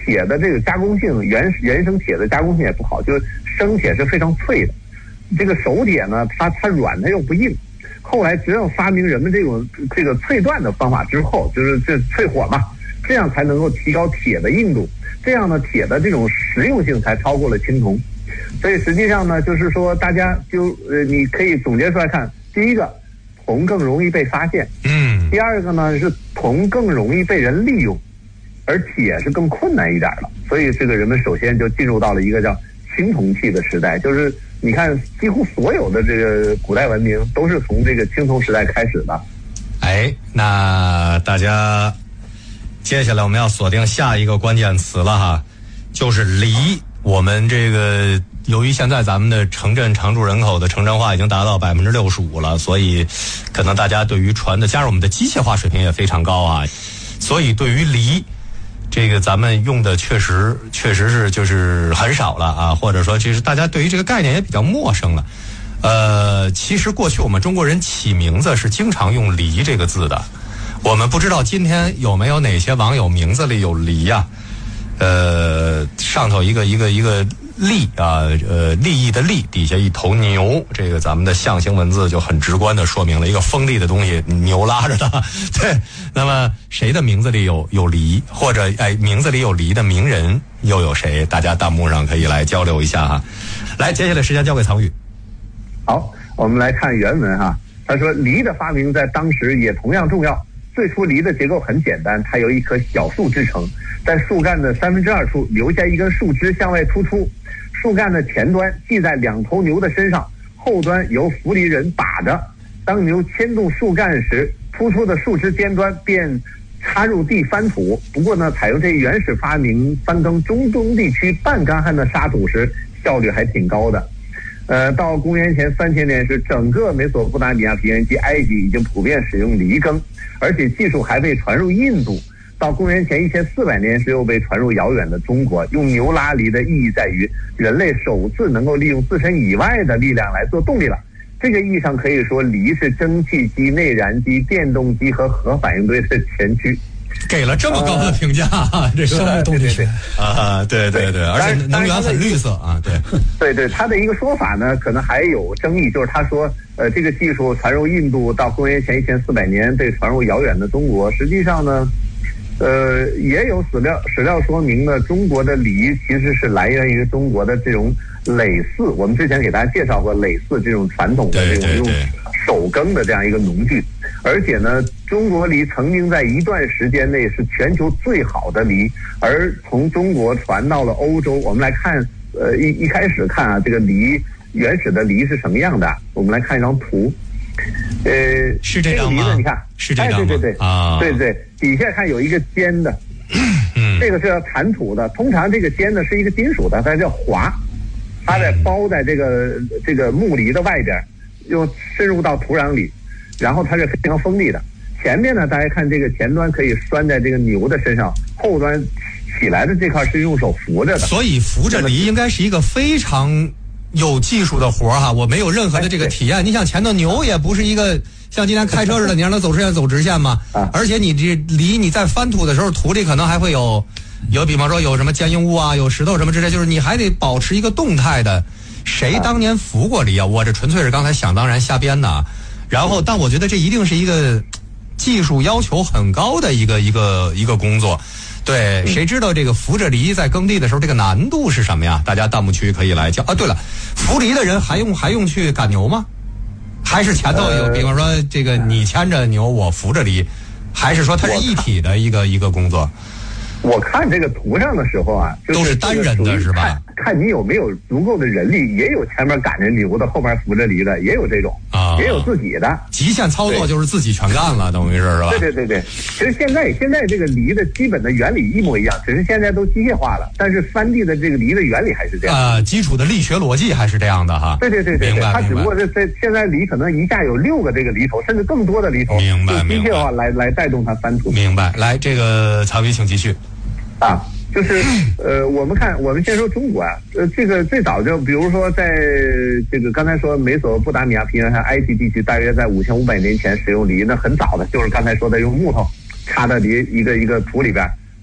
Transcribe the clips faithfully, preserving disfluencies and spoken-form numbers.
铁的这个加工性，原原生铁的加工性也不好，就是生铁是非常脆的。这个熟铁呢，它它软，它又不硬。后来只有发明人们这种这个淬锻的方法之后，就是这淬火嘛，这样才能够提高铁的硬度，这样呢，铁的这种实用性才超过了青铜。所以实际上呢，就是说大家就呃，你可以总结出来看，第一个，铜更容易被发现， 嗯， 第二个呢是铜更容易被人利用，而铁是更困难一点了。所以这个人们首先就进入到了一个叫青铜器的时代，就是你看几乎所有的这个古代文明都是从这个青铜时代开始的。 哎，那大家接下来我们要锁定下一个关键词了哈，就是犁。我们这个由于现在咱们的城镇常住人口的城镇化已经达到百分之六十五了，所以可能大家对于船的加上我们的机械化水平也非常高啊，所以对于犁这个咱们用的确实确实是就是很少了啊，或者说其实大家对于这个概念也比较陌生了。呃，其实过去我们中国人起名字是经常用犁这个字的，我们不知道今天有没有哪些网友名字里有犁啊？呃，上头一个一个一个利啊，呃，利益的利，底下一头牛，这个咱们的象形文字就很直观的说明了一个锋利的东西，牛拉着的。对，那么谁的名字里有有犁，或者哎名字里有犁的名人又有谁？大家弹幕上可以来交流一下哈。来，接下来时间交给曹宇。 好，我们来看原文哈。他说，犁的发明在当时也同样重要。最初犁的结构很简单，它由一棵小树制成，在树干的三分之二处留下一根树枝向外突出，树干的前端系在两头牛的身上，后端由扶犁人把着。当牛牵动树干时，突出的树枝尖端便插入地翻土。不过呢，采用这原始发明翻耕中东地区半干旱的沙土时，效率还挺高的。呃，到公元前三千年时，整个美索不达米亚平原及埃及已经普遍使用犁耕，而且技术还被传入印度。到公元前一千四百年时，又被传入遥远的中国。用牛拉犁的意义在于，人类首次能够利用自身以外的力量来做动力了。这个意义上可以说，犁是蒸汽机、内燃机、电动机和核反应堆的前驱。 给了这么高的评价，啊、这生物动力学啊，对对对，而且能源很绿色啊，对， 对对，他的一个说法呢，可能还有争议，就是他说，呃，这个技术传入印度，到公元前一千四百年被传入遥远的中国。实际上呢，呃，也有史料史料说明呢，中国的犁其实是来源于中国的这种耒耜。我们之前给大家介绍过耒耜这种传统的这种用手耕的这样一个农具，而且呢，中国犁曾经在一段时间内是全球最好的犁，而从中国传到了欧洲。我们来看，呃，一一开始看啊，这个犁原始的犁是什么样的？我们来看一张图，呃， 是这张吗？ 这个犁呢，你看， 是这张吗？ 哎，对对对， 啊， 对对，底下看有一个尖的， 嗯， 这个是要铲土的。通常这个尖的是一个金属的，它叫滑，它在包在这个这个木犁的外边，又深入到土壤里，然后它是非常锋利的。前面呢，大家看这个前端可以拴在这个牛的身上，后端起来的这块是用手扶着的。 所以扶着犁应该是一个非常有技术的活哈，我没有任何的这个体验。你想前头牛也不是一个像今天开车似的，你让它走直线走直线嘛， 啊， 而且你这犁你在翻土的时候，土里可能还会有有比方说有什么坚硬物啊，有石头什么之类，就是你还得保持一个动态的。谁当年扶过犁啊？我这纯粹是刚才想当然瞎编的。然后，但我觉得这一定是一个技术要求很高的一个一个一个工作。对，谁知道这个扶着犁在耕地的时候，这个难度是什么呀？大家弹幕区可以来教啊。对了，扶犁的人还用还用去赶牛吗？还是前头有，比方说这个你牵着牛，我扶着犁，还是说它是一体的一个一个工作？ 我看这个图上的时候啊，就是、 都是单人的是吧？ 看, 看你有没有足够的人力，也有前面赶着牛的，后面扶着犁的，也有这种啊，也有自己的极限操作，就是自己全干了，等于是是吧？ 对对对对，其实现在现在这个犁的基本的原理一模一样，只是现在都机械化了，但是翻地的这个犁的原理还是这样。 呃，基础的力学逻辑还是这样的哈。 对对对对对，它只不过这这现在犁可能一下有六个这个犁头，甚至更多的犁头， 明白明白， 机械化来来带动它翻土。 明白，来这个曹宇请继续。 啊，就是呃，我们看，我们先说中国啊，呃，这个最早就比如说在这个刚才说美索不达米亚平原上埃及地区，大约在五千五百年前使用犁，那很早的，就是刚才说的用木头插在犁一个一个土里边，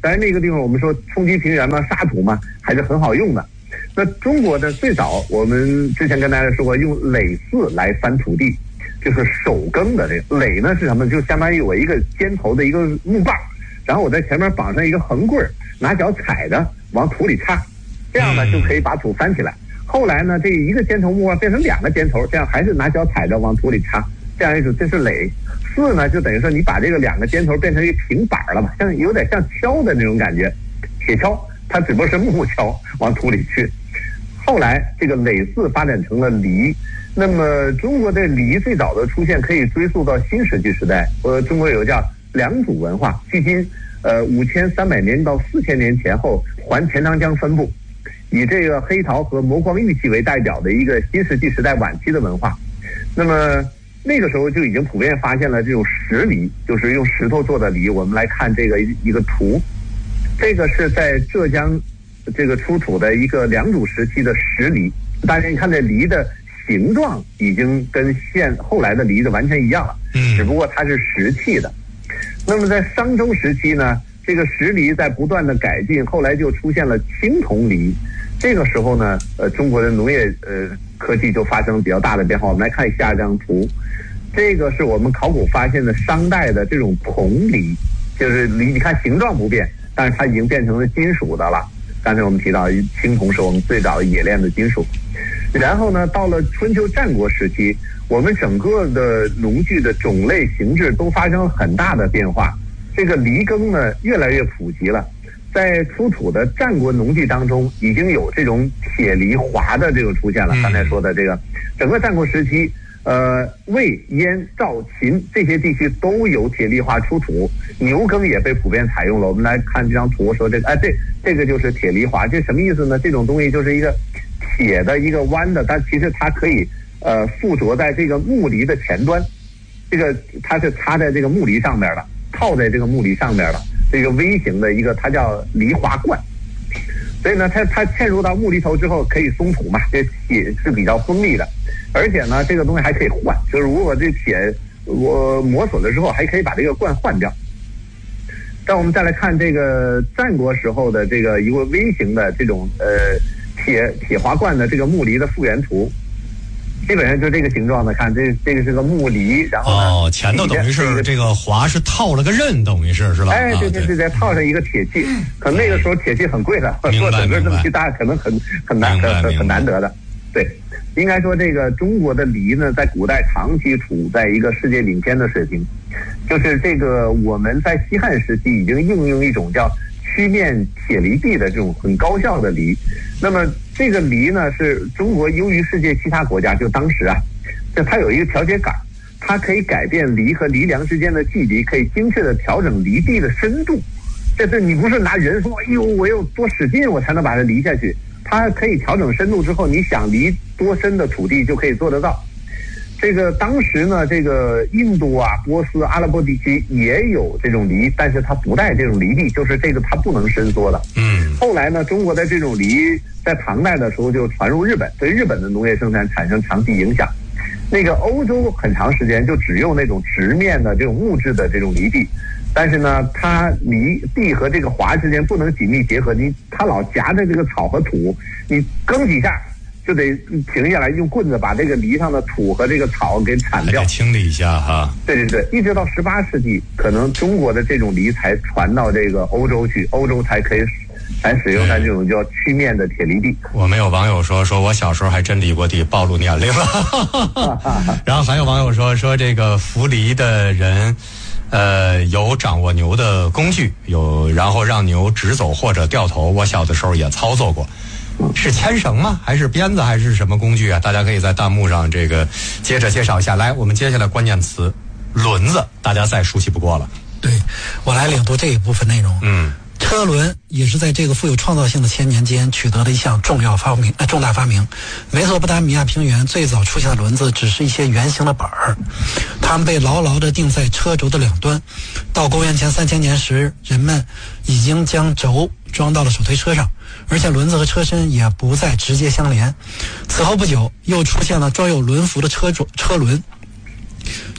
但是那个地方我们说冲积平原嘛，沙土嘛，还是很好用的。那中国呢，最早我们之前跟大家说过，用耒耜来翻土地，就是手耕的。这个耒呢是什么？就相当于我一个尖头的一个木棒，然后我在前面绑上一个横棍，拿脚踩着往土里插，这样呢就可以把土翻起来。后来呢，这一个尖头木棒变成两个尖头，这样还是拿脚踩着往土里插，这样一种，这是耒。耜呢，就等于说你把这个两个尖头变成一个平板了嘛，像有点像锹的那种感觉，铁锹，它只不过是木锹往土里去。后来这个耒耜发展成了犁。那么中国的犁最早的出现可以追溯到新石器时代，呃，中国有个叫良渚文化，距今呃五千三百年到四千年前后环钱塘江分布，以这个黑陶和磨光玉器为代表的一个新石器时代晚期的文化。那么那个时候就已经普遍发现了这种石犁，就是用石头做的犁。我们来看这个一个图，这个是在浙江这个出土的一个良渚时期的石犁。大家你看这犁的形状已经跟现后来的犁的完全一样了，只不过它是石器的。那么在商周时期呢，这个石犁在不断的改进，后来就出现了青铜犁。这个时候呢，呃，中国的农业呃科技就发生了比较大的变化。我们来看下一张图，这个是我们考古发现的商代的这种铜犁，就是犁，你看形状不变，但是它已经变成了金属的了。刚才我们提到青铜是我们最早冶炼的金属。然后呢，到了春秋战国时期，我们整个的农具的种类形制都发生了很大的变化。这个犁耕呢越来越普及了，在出土的战国农具当中，已经有这种铁犁划的这个出现了。刚才说的这个，整个战国时期，呃，魏、燕、赵、秦这些地区都有铁犁划出土，牛耕也被普遍采用了。我们来看这张图，说这个，哎，这这个就是铁犁划，这什么意思呢？这种东西就是一个铁的一个弯的，但其实它可以呃附着在这个木犁的前端，这个它是插在这个木犁上面的，套在这个木犁上面的，这个微型的一个，它叫犁划罐。所以呢，它它嵌入到木犁头之后可以松土嘛，这铁是比较锋利的，而且呢，这个东西还可以换，就是如果这铁我磨损了之后，还可以把这个罐换掉。但我们再来看这个战国时候的这个一个微型的这种呃铁铁划罐的这个木犁的复原图，基本上就这个形状的。看这这个是个木犁，然后呢， 哦，前头等于是这个划是套了个刃，等于是是吧？ 哎，对对对对，套上一个铁器，可能那个时候铁器很贵的，做整个这么巨大，可能很很难很很难得的。对，应该说这个中国的犁呢，在古代长期处在一个世界领先的水平。就是这个我们在西汉时期已经应用一种叫曲面铁犁地的这种很高效的犁。那么这个犁呢，是中国优于世界其他国家，就当时啊，就它有一个调节杆，它可以改变犁和犁梁之间的距离，可以精确的调整犁地的深度。这是你不是拿人说，哎呦，我要多使劲我才能把它犁下去，它可以调整深度之后，你想犁多深的土地就可以做得到。这个当时呢，这个印度啊、波斯、阿拉伯地区也有这种犁，但是它不带这种犁地，就是这个它不能伸缩的。嗯。后来呢，中国的这种犁在唐代的时候就传入日本，对日本的农业生产产生长期影响。那个欧洲很长时间就只用那种直面的这种木质的这种犁地，但是呢，它犁地和这个划之间不能紧密结合，你它老夹着这个草和土，你耕几下就得停下来，用棍子把这个犁上的土和这个草给铲掉， 清理一下哈。 对对对，一直到十八世纪，可能中国的这种犁才传到这个欧洲去，欧洲才可以才使用它这种叫曲面的铁犁地。 我们有网友说，说我小时候还真犁过地，暴露年龄了。然后还有网友说，说这个扶犁的人，呃，有掌握牛的工具，有然后让牛直走或者掉头。我小的时候也操作过。是牵绳吗？还是鞭子？还是什么工具啊？大家可以在弹幕上这个接着介绍一下。来，我们接下来关键词轮子，大家再熟悉不过了。 对，我来领读这一部分内容。 嗯， 车轮也是在这个富有创造性的千年间取得的一项重要发明，呃，重大发明。美索不达米亚平原最早出现的轮子只是一些圆形的板儿，它们被牢牢地钉在车轴的两端。到公元前三千年时，人们已经将轴装到了手推车上，而且轮子和车身也不再直接相连。此后不久，又出现了装有轮辐的车车轮。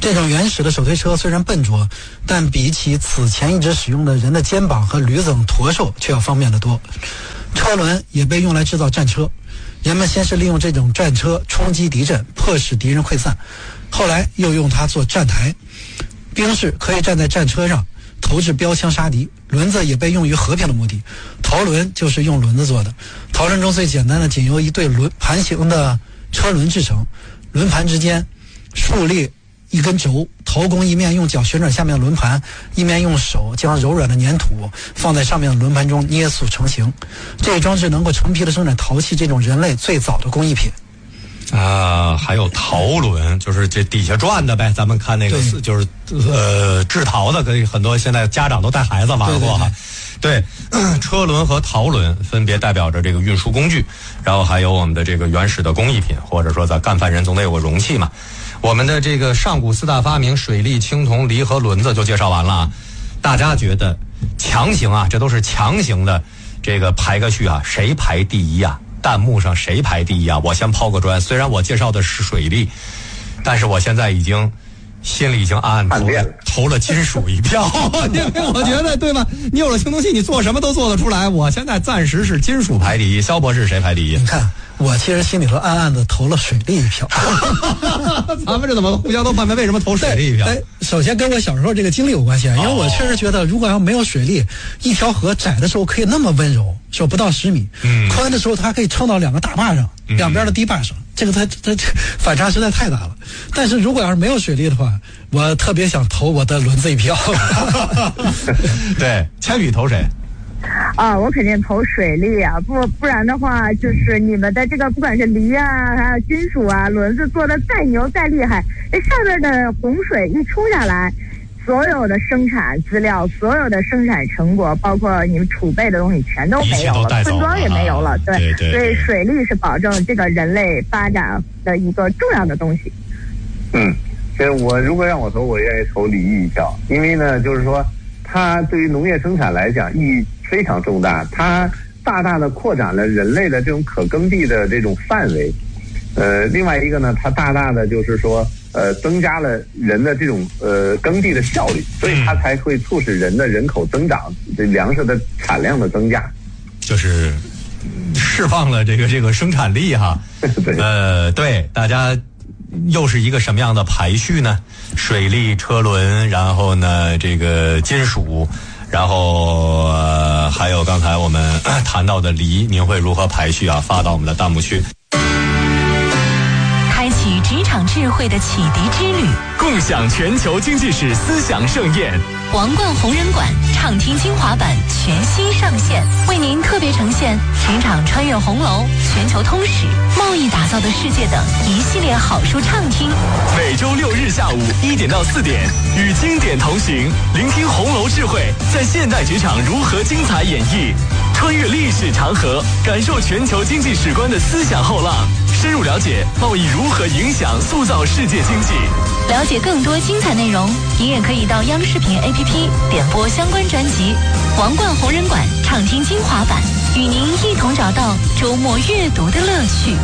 这种原始的手推车虽然笨拙，但比起此前一直使用的人的肩膀和驴子等驼兽却要方便得多。车轮也被用来制造战车，人们先是利用这种战车冲击敌阵，迫使敌人溃散，后来又用它做站台，兵士可以站在战车上投掷标枪杀敌。轮子也被用于和平的目的，陶轮就是用轮子做的。陶轮中最简单的仅由一对轮盘形的车轮制成，轮盘之间竖立一根轴，陶工一面用脚旋转下面的轮盘，一面用手将柔软的粘土放在上面的轮盘中捏塑成型。这一装置能够成批的生产陶器，这种人类最早的工艺品。 啊，还有陶轮，就是这底下转的呗。咱们看那个，就是呃制陶的，可以很多现在家长都带孩子玩过哈。对，对对车轮和陶轮分别代表着这个运输工具，然后还有我们的这个原始的工艺品，或者说咱干饭人总得有个容器嘛。我们的这个上古四大发明水利、青铜、犁和轮子就介绍完了啊。大家觉得强行啊，这都是强行的这个排个序啊，谁排第一啊？弹幕上谁排第一啊？我先抛个砖，虽然我介绍的是水利，但是我现在已经心里已经暗暗投了投了金属一票，因为我觉得对吧？你有了青铜器，你做什么都做得出来。我现在暂时是金属排第一，肖博士谁排第一？ 你看，我其实心里头暗暗的投了水利一票。 咱们这怎么互相都判别为什么投水利一票？ 哎，首先跟我小时候这个经历有关系，因为我确实觉得，如果要没有水利，一条河窄的时候可以那么温柔，说不到十米，嗯，宽的时候它可以撑到两个大坝上，嗯、两边的堤坝上，这个它它反差实在太大了。但是如果要是没有水利的话，我特别想投我的轮子一票。 对，铅笔投谁？ 啊，我肯定投水利啊，不不然的话，就是你们的这个不管是犁啊，还有金属啊，轮子做的再牛再厉害，这上面的洪水一冲下来，所有的生产资料、所有的生产成果，包括你们储备的东西，全都没有了，村庄也没有了。对， 对对对， 所以水利是保证这个人类发展的一个重要的东西。 嗯，所以我如果让我投，我愿意投犁一票，因为呢，就是说，它对于农业生产来讲意义非常重大，它大大的扩展了人类的这种可耕地的这种范围。呃，另外一个呢，它大大的就是说，呃，增加了人的这种呃耕地的效率，所以它才会促使人的人口增长，这粮食的产量的增加， 就是释放了这个这个生产力哈。 对， 呃，对，大家又是一个什么样的排序呢？水利、车轮，然后呢，这个金属。然后、呃、还有刚才我们谈到的犁，您会如何排序啊？发到我们的弹幕区。 开启职场智慧的启迪之旅， 共享全球经济史思想盛宴。 王冠红人馆畅听精华版全新上线，为您特别呈现职场穿越红楼、全球通史、贸易打造的世界等一系列好书畅听。 每周六日下午一点到四点，与经典同行，聆听红楼智慧在现代职场如何精彩演绎，穿越历史长河，感受全球经济史观的思想后浪，深入了解贸易如何影响塑造世界经济。 了解更多精彩内容，您也可以到央视频 A P P 点播相关专辑《王冠红人馆畅听精华版》，与您一同找到周末阅读的乐趣。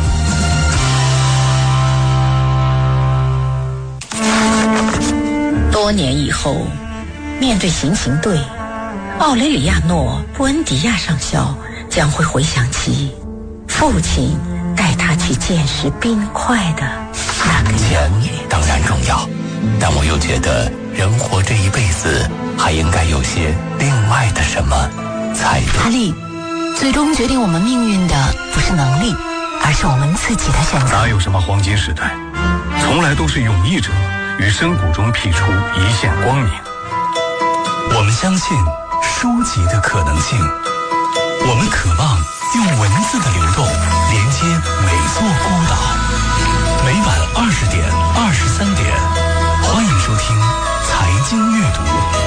多年以后，面对行刑队，奥雷里亚诺·布恩迪亚上校将会回想起父亲带他去见识冰块的那个钱当然重要，但我又觉得人活这一辈子还应该有些另外的什么才对。 哈利，最终决定我们命运的不是能力，而是我们自己的选择。 哪有什么黄金时代，从来都是勇毅者于深谷中辟出一线光明。 我们相信书籍的可能性，我们渴望用文字的流动连接每座孤岛。每晚二十点、二十三点，欢迎收听财经阅读。